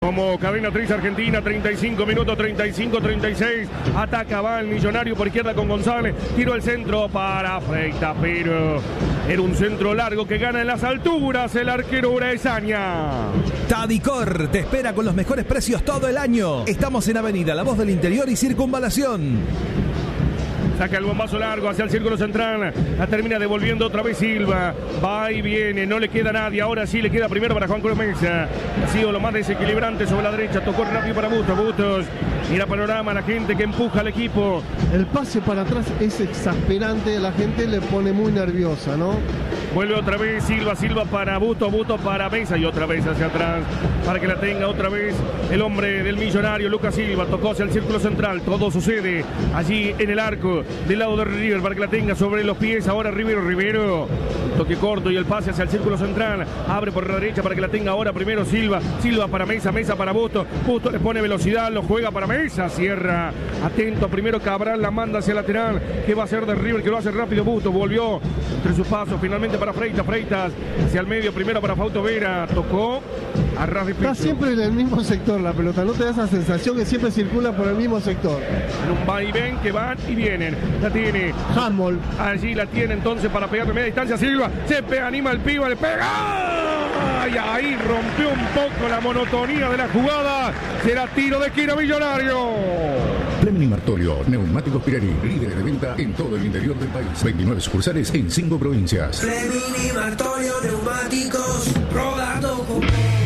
Como cadena 3 Argentina, 35 minutos, 35-36. Ataca, va el Millonario por izquierda con González. Tiro el centro para Freitas, pero era un centro largo que gana en las alturas el arquero Urezaña. Tadicor te espera con los mejores precios todo el año. Estamos en Avenida La Voz del Interior y Circunvalación. Saca el bombazo largo hacia el círculo central. La termina devolviendo otra vez Silva. Va y viene, no le queda nadie. Ahora sí le queda primero para Juan Cruz Mesa. Ha sido lo más desequilibrante sobre la derecha. Tocó rápido para Bustos. Bustos mira panorama, la gente que empuja al equipo. El pase para atrás es exasperante. La gente le pone muy nerviosa, ¿no? Vuelve otra vez Silva para Bustos, Bustos para Mesa y otra vez hacia atrás para que la tenga otra vez el hombre del Millonario, Lucas Silva. Tocó hacia el círculo central. Todo sucede allí en el arco del lado de River para que la tenga sobre los pies. Ahora Rivero, toque corto y el pase hacia el círculo central. Abre por la derecha para que la tenga ahora primero Silva para Mesa para Bustos. Bustos le pone velocidad, lo juega para Mesa, cierra. Atento, primero Cabral la manda hacia el lateral. ¿Qué va a hacer de River? Que lo hace rápido Bustos. Volvió entre sus pasos finalmente para Freitas hacia el medio, primero para Fausto Vera. Tocó a ras de pecho. Está siempre en el mismo sector la pelota, ¿no te da esa sensación que siempre circula por el mismo sector? En un va y ven que van y vienen. La tiene Hammond. Allí la tiene entonces para pegar de media distancia. Silva se pega, anima el piba, le pega. Y ahí rompió un poco la monotonía de la jugada. Será tiro de esquina Millonario. Fleming Martolio, neumáticos Pirelli, líderes de venta en todo el interior del país. 29 sucursales en 5 provincias. Fleming Martolio, neumáticos, rodando con...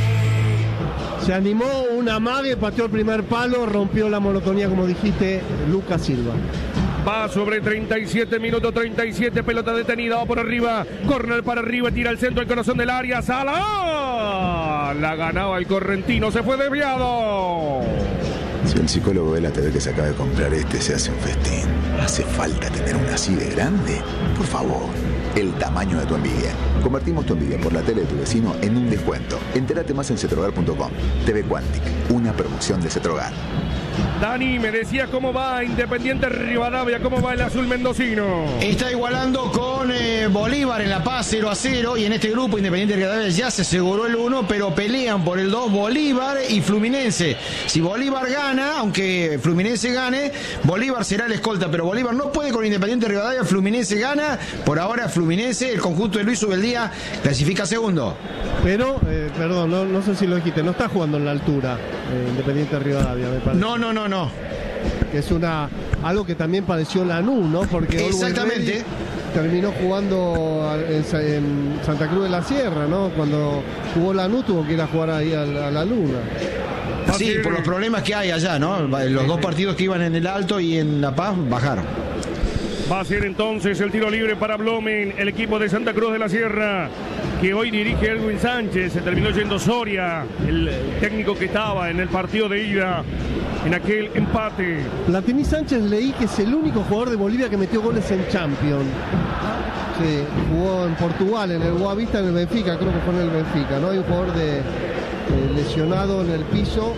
Se animó una mague, pateó el primer palo, rompió la monotonía, como dijiste, Lucas Silva. Va sobre 37 minutos, 37, pelota detenida, va por arriba, córner para arriba, tira el centro, el corazón del área, Sala. La ganaba el correntino, se fue desviado. Si el psicólogo ve la TV que se acaba de comprar se hace un festín. ¿Hace falta tener una así de grande? Por favor, el tamaño de tu envidia. Convertimos tu envidia por la tele de tu vecino en un descuento. Entérate más en cetrogar.com. TV Quantic, una promoción de Cetrogar. Dani, me decía cómo va Independiente Rivadavia, cómo va el azul mendocino. Está igualando con Bolívar en La Paz 0-0 y en este grupo Independiente Rivadavia ya se aseguró el 1, pero pelean por el 2 Bolívar y Fluminense. Si Bolívar gana, aunque Fluminense gane, Bolívar será el escolta, pero Bolívar no puede con Independiente Rivadavia, Fluminense gana. Por ahora Fluminense, el conjunto de Luis Ubeldía, clasifica segundo. Pero, perdón, no sé si lo dijiste, no está jugando en la altura Independiente Rivadavia, me parece. No. Que es algo que también padeció Lanús, ¿no? Porque exactamente terminó jugando en Santa Cruz de la Sierra, ¿no? Cuando jugó Lanús tuvo que ir a jugar ahí a la Luna. Sí, por los problemas que hay allá, ¿no? Los dos partidos que iban en el Alto y en La Paz bajaron. Va a ser entonces el tiro libre para Blomen, el equipo de Santa Cruz de la Sierra, que hoy dirige Erwin Sánchez. Se terminó yendo Soria, el técnico que estaba en el partido de ida en aquel empate. Platini Sánchez leí que es el único jugador de Bolivia que metió goles en Champions. Sí, jugó en Portugal, en el Boavista, en el Benfica, creo que fue en el Benfica, ¿no? Hay un jugador lesionado en el piso.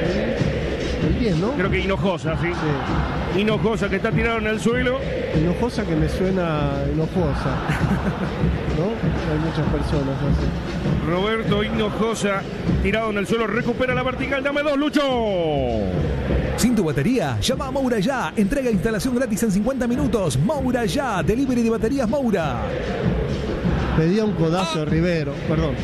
El 10, ¿no? Creo que Hinojosa, sí. Hinojosa, que está tirado en el suelo. Hinojosa, que me suena Hinojosa, ¿no? Hay muchas personas así. Roberto Hinojosa, tirado en el suelo, recupera la vertical. Dame 2, Lucho. Sin tu batería, llama a Moura Ya. Entrega e instalación gratis en 50 minutos. Moura Ya, delivery de baterías Moura. Pedía un codazo Rivero, perdón.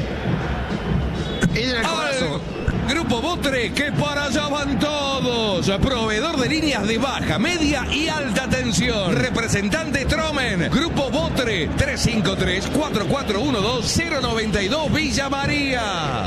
Grupo Botre, que para allá van todos. Proveedor de líneas de baja, media y alta tensión. Representante Tromen. Grupo Botre, 353-4412-092 Villa María.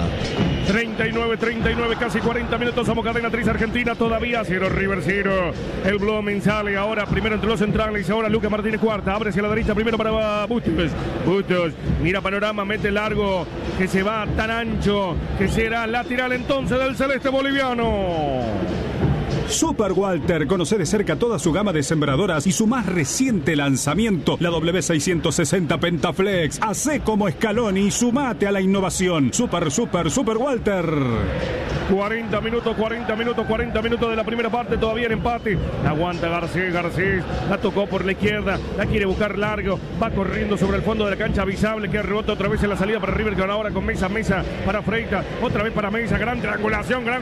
39, casi 40 minutos. Somos cadena 3 Argentina, todavía 0 River 0. El Blooming sale ahora primero entre los centrales. Ahora Lucas Martínez cuarta, abre hacia la derecha primero para Bustos. Mira panorama, mete largo, que se va tan ancho, que será lateral entonces del celeste boliviano. Super Walter, conoce de cerca toda su gama de sembradoras y su más reciente lanzamiento, la W660 Pentaflex. Hacé como Scaloni y sumate a la innovación. Super Walter. 40 minutos de la primera parte, todavía en empate. La aguanta Garcés, la tocó por la izquierda, la quiere buscar largo, va corriendo sobre el fondo de la cancha, Avisable, que rebota otra vez en la salida para River, que ahora con Mesa para Freitas, otra vez para Mesa, gran triangulación, gran